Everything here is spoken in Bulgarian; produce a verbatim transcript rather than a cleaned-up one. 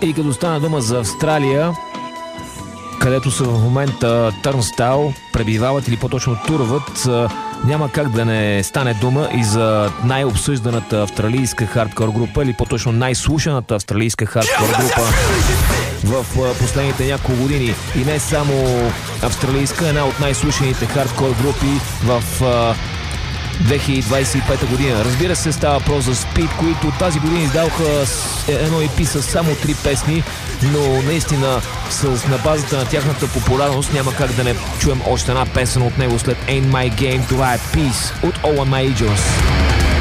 И като стана дума за Австралия, където са в момента Turnstile, пребивават или по-точно турват, няма как да не стане дума и за най-обсъжданата австралийска хардкор група, или по-точно най-слушаната австралийска хардкор група в последните няколко години. И не само австралийска, една от най-слушаните хардкор групи в две хиляди двадесет и пета година. Разбира се, става въпрос за Speed, които тази година издаваха едно и пи с само три песни, но наистина с, на базата на тяхната популярност няма как да не чуем още една песен от него след Ain't My Game. Това е Peace от All My Angels.